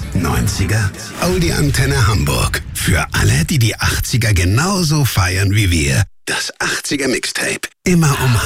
90er? Oldie Antenne Hamburg. Für alle, die die 80er genauso feiern wie wir. Das 80er Mixtape. Immer um